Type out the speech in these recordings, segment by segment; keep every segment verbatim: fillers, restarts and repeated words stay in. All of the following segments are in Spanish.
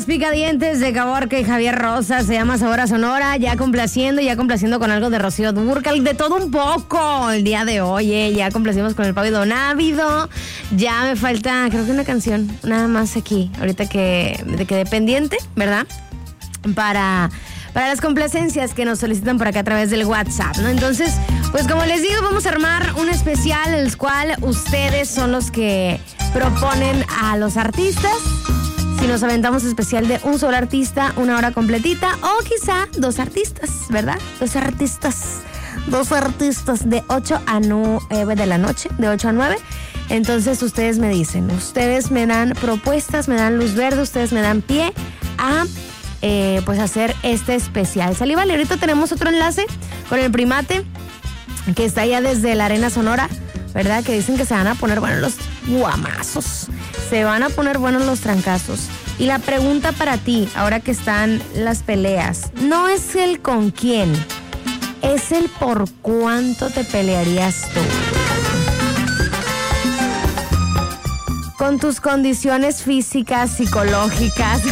los picadientes de Caborca y Javier Rosa, se llama Sabor a Sonora, ya complaciendo, ya complaciendo con algo de Rocío Dúrcal, de todo un poco el día de hoy, eh, ya complacimos con el Pablo Donávido, ya me falta, creo que una canción, nada más aquí, ahorita que me quedé pendiente, ¿verdad? Para... para las complacencias que nos solicitan por acá a través del WhatsApp, ¿no? Entonces, pues como les digo, vamos a armar un especial en el cual ustedes son los que proponen a los artistas. Si nos aventamos especial de un solo artista, una hora completita, o quizá dos artistas, ¿verdad? Dos artistas, dos artistas de ocho a nueve de la noche, de ocho a nueve. Entonces ustedes me dicen, ustedes me dan propuestas, me dan luz verde, ustedes me dan pie a... Eh, pues hacer este especial. Salí, vale, ahorita tenemos otro enlace con el Primate, que está allá desde la Arena Sonora, ¿verdad? Que dicen que se van a poner buenos los guamazos, se van a poner buenos los trancazos. Y la pregunta para ti, ahora que están las peleas, no es el con quién, es el por cuánto te pelearías tú. Con tus condiciones físicas, psicológicas,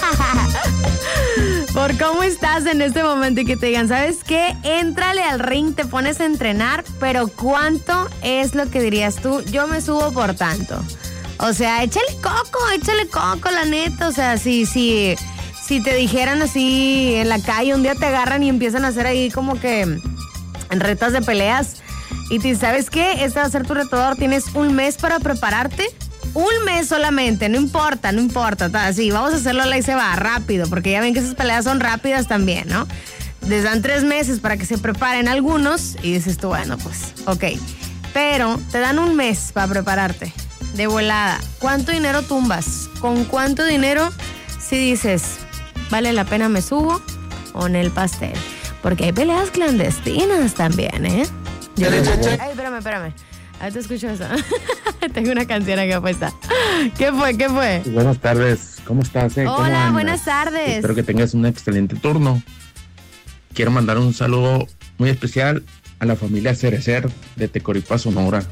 por cómo estás en este momento y que te digan, ¿sabes qué? Éntrale al ring, te pones a entrenar, pero ¿cuánto es lo que dirías tú? Yo me subo por tanto. O sea, échale coco, échale coco, la neta. O sea, si, si, si te dijeran así en la calle, un día te agarran y empiezan a hacer ahí como que retas de peleas y te ¿sabes qué? Este va a ser tu retador, tienes un mes para prepararte. Un mes solamente, no importa, no importa. Así, vamos a hacerlo a la y se va, rápido, porque ya ven que esas peleas son rápidas también, ¿no? Les dan tres meses para que se preparen algunos y dices tú, bueno, pues, ok. Pero te dan un mes para prepararte, de volada. ¿Cuánto dinero tumbas? ¿Con cuánto dinero si dices, vale la pena me subo o en el pastel? Porque hay peleas clandestinas también, ¿eh? Yo Ay, espérame, espérame. Ahorita escucho eso. Tengo una canción aquí puesta. ¿Qué fue? ¿Qué fue? Buenas tardes. ¿Cómo estás? Eh? ¿Cómo Hola, andas? buenas tardes. Espero que tengas un excelente turno. Quiero mandar un saludo muy especial a la familia Cerecer de Tecoripa, Sonora.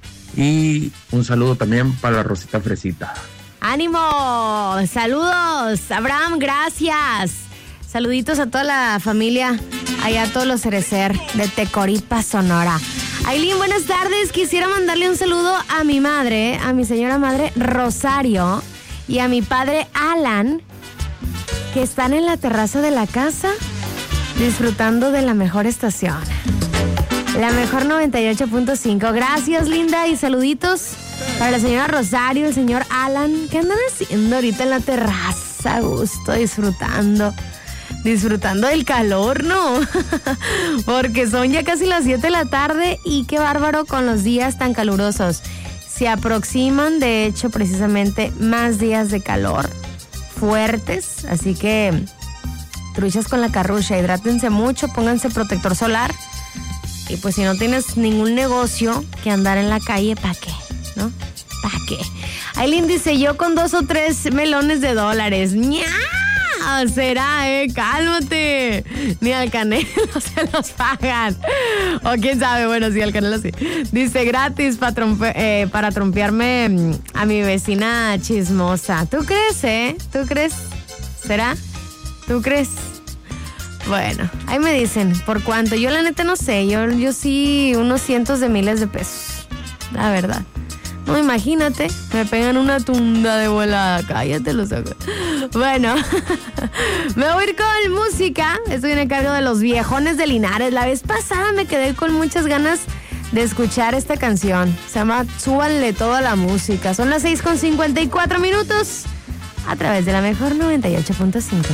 Y un saludo también para la Rosita Fresita. ¡Ánimo! ¡Saludos! Abraham, gracias. Saluditos a toda la familia, allá a todos los Cerecer de Tecoripa, Sonora. Ailín, buenas tardes. Quisiera mandarle un saludo a mi madre, a mi señora madre Rosario y a mi padre Alan, que están en la terraza de la casa disfrutando de la mejor estación, la mejor noventa y ocho punto cinco. Gracias, linda, y saluditos para la señora Rosario, el señor Alan. ¿Qué andan haciendo ahorita en la terraza? A gusto, disfrutando. Disfrutando del calor, ¿no? Porque son ya casi las siete de la tarde y qué bárbaro con los días tan calurosos. Se aproximan, de hecho, precisamente más días de calor fuertes, así que truchas con la carrucha, hidrátense mucho, pónganse protector solar y pues si no tienes ningún negocio que andar en la calle, ¿para qué? ¿No? ¿Para qué? Aileen dice, yo con dos o tres melones de dólares. ¡Ña! Será, eh, cálmate. Ni al Canelo se los pagan. O quién sabe, bueno, sí, al Canelo sí. Dice, gratis pa trompe, eh, para trompearme a mi vecina chismosa. ¿Tú crees, eh? ¿Tú crees? ¿Será? ¿Tú crees? Bueno, ahí me dicen, ¿por cuánto? Yo la neta no sé, yo, yo sí unos cientos de miles de pesos, la verdad. No, imagínate, me pegan una tunda de volada, cállate los ojos. Bueno, me voy a ir con música. Estoy en el cargo de los viejones de Linares. La vez pasada me quedé con muchas ganas de escuchar esta canción. Se llama Súbanle toda la música. Son las seis con cincuenta y cuatro minutos a través de la mejor noventa y ocho punto cinco.